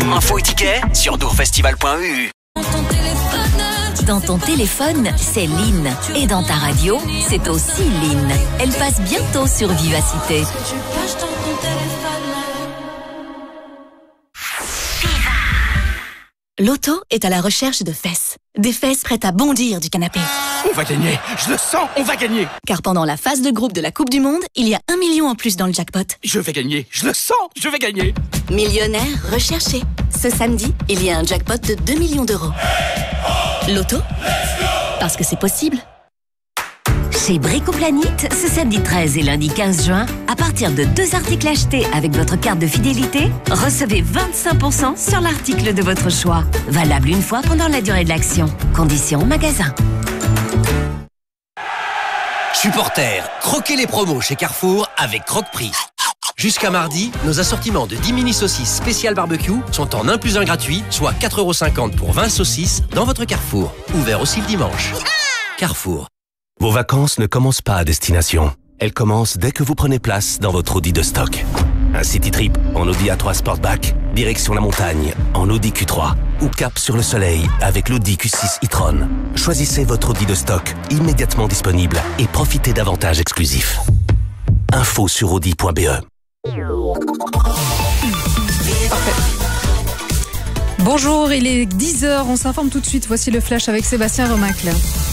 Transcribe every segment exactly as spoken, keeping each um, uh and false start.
Info et tickets sur dourfestival point e u. Dans ton téléphone, c'est Lynn. Et dans ta radio, c'est aussi Lynn. Elle passe bientôt sur Vivacité. L'auto est à la recherche de fesses. Des fesses prêtes à bondir du canapé. On va gagner, je le sens, on va gagner. Car pendant la phase de groupe de la Coupe du Monde, il y a un million en plus dans le jackpot. Je vais gagner, je le sens, je vais gagner. Millionnaire recherché. Ce samedi, il y a un jackpot de deux millions d'euros. L'auto ? Parce que c'est possible. Chez Bricoplanète, ce samedi treize et lundi quinze juin, à partir de deux articles achetés avec votre carte de fidélité, recevez vingt-cinq pour cent sur l'article de votre choix. Valable une fois pendant la durée de l'action. Conditions au magasin. Supporters, croquez les promos chez Carrefour avec Croque-Prix. Jusqu'à mardi, nos assortiments de dix mini saucisses spéciales barbecue sont en un plus un gratuit, soit quatre euros cinquante pour vingt saucisses dans votre Carrefour. Ouvert aussi le dimanche. Carrefour. Vos vacances ne commencent pas à destination. Elles commencent dès que vous prenez place dans votre Audi de stock. Un city trip en Audi A trois Sportback, direction la montagne en Audi Q trois ou cap sur le soleil avec l'Audi Q six e-tron. Choisissez votre Audi de stock immédiatement disponible et profitez d'avantages exclusifs. Info sur audi point b e. Bonjour, il est dix heures, on s'informe tout de suite. Voici le flash avec Sébastien Remacle.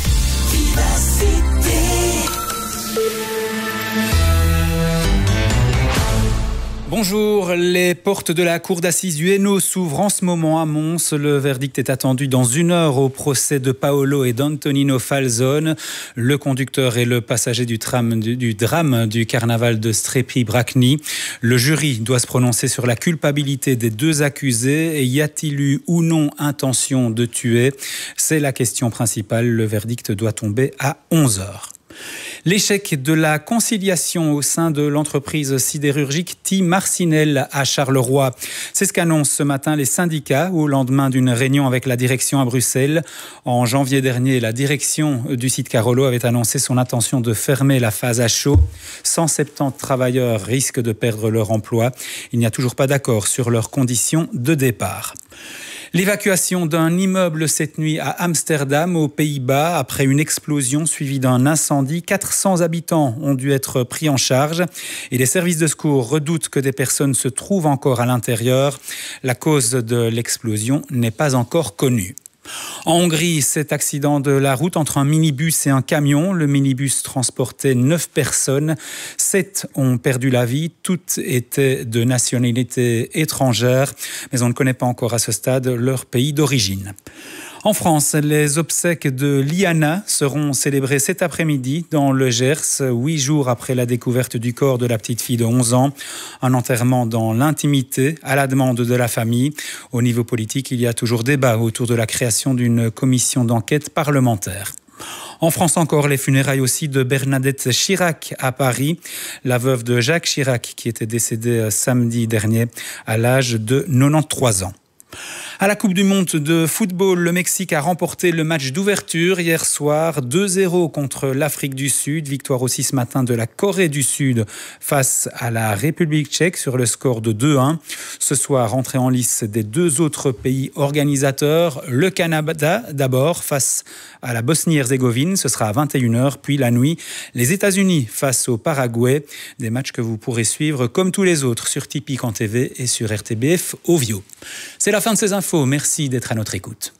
Bonjour, les portes de la cour d'assises du Hainaut s'ouvrent en ce moment à Mons. Le verdict est attendu dans une heure au procès de Paolo et d'Antonino Falzone, le conducteur et le passager du, tram, du, du drame du carnaval de Strépy-Bracny. Le jury doit se prononcer sur la culpabilité des deux accusés. Et y a-t-il eu ou non intention de tuer ? C'est la question principale. Le verdict doit tomber à onze heures. L'échec de la conciliation au sein de l'entreprise sidérurgique Ti-Marcinelle à Charleroi. C'est ce qu'annoncent ce matin les syndicats au lendemain d'une réunion avec la direction à Bruxelles. En janvier dernier, la direction du site Carolo avait annoncé son intention de fermer la phase à chaud. cent soixante-dix travailleurs risquent de perdre leur emploi. Il n'y a toujours pas d'accord sur leurs conditions de départ. L'évacuation d'un immeuble cette nuit à Amsterdam, aux Pays-Bas, après une explosion suivie d'un incendie. quatre cents habitants ont dû être pris en charge et les services de secours redoutent que des personnes se trouvent encore à l'intérieur. La cause de l'explosion n'est pas encore connue. En Hongrie, cet accident de la route entre un minibus et un camion. Le minibus transportait neuf personnes. Sept ont perdu la vie. Toutes étaient de nationalité étrangère. Mais on ne connaît pas encore à ce stade leur pays d'origine. En France, les obsèques de Liana seront célébrées cet après-midi dans le Gers, huit jours après la découverte du corps de la petite fille de onze ans. Un enterrement dans l'intimité, à la demande de la famille. Au niveau politique, il y a toujours débat autour de la création d'une commission d'enquête parlementaire. En France encore, les funérailles aussi de Bernadette Chirac à Paris, la veuve de Jacques Chirac qui était décédée samedi dernier à l'âge de quatre-vingt-treize ans. À la Coupe du Monde de football, le Mexique a remporté le match d'ouverture hier soir, deux zéro contre l'Afrique du Sud. Victoire aussi ce matin de la Corée du Sud face à la République tchèque sur le score de deux un. Ce soir, entrée en lice des deux autres pays organisateurs. Le Canada d'abord face à la Bosnie-Herzégovine, ce sera à vingt et une heures. Puis la nuit, les États-Unis face au Paraguay. Des matchs que vous pourrez suivre comme tous les autres sur Tipeee en T V et sur R T B F Ovio. C'est la fin de ces infos. Merci d'être à notre écoute.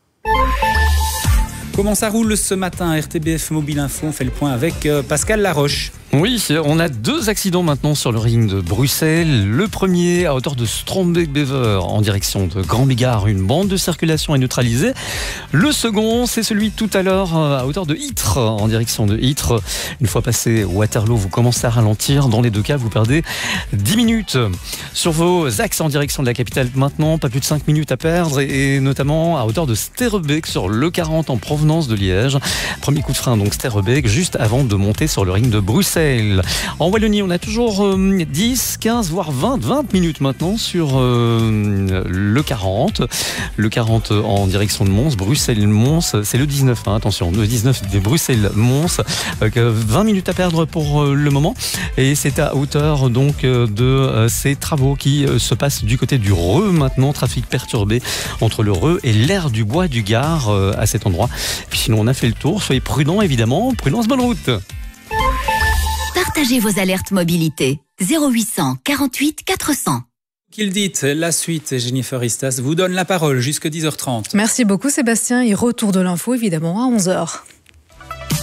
Comment ça roule ce matin? R T B F Mobile Info, on fait le point avec Pascal Laroche. Oui, on a deux accidents maintenant sur le ring de Bruxelles. Le premier à hauteur de Strombeek-Bever en direction de Grand-Bigard. Une bande de circulation est neutralisée. Le second, c'est celui tout à l'heure à hauteur de Ytre en direction de Ytre. Une fois passé Waterloo, vous commencez à ralentir. Dans les deux cas, vous perdez dix minutes. Sur vos axes en direction de la capitale maintenant, pas plus de cinq minutes à perdre et notamment à hauteur de Sterrebeek sur le quarante en provenance de Liège. Premier coup de frein donc Sterrebeek juste avant de monter sur le ring de Bruxelles. Bruxelles. En Wallonie, on a toujours euh, dix, quinze, voire vingt, vingt minutes maintenant sur euh, le quarante. Le quarante en direction de Mons, Bruxelles-Mons, c'est le dix-neuf, hein, attention, le dix-neuf de Bruxelles-Mons. Euh, vingt minutes à perdre pour euh, le moment. Et c'est à hauteur donc euh, de euh, ces travaux qui euh, se passent du côté du Reux maintenant. Trafic perturbé entre le Reux et l'aire du Bois du Gard euh, à cet endroit. Puis sinon, on a fait le tour. Soyez prudents, évidemment. Prudence, bonne route. Partagez vos alertes mobilité. zéro huit cent quarante-huit quatre cents. Qu'il dit, la suite, Jennifer Istas vous donne la parole jusqu'à dix heures trente. Merci beaucoup Sébastien et retour de l'info évidemment à onze heures.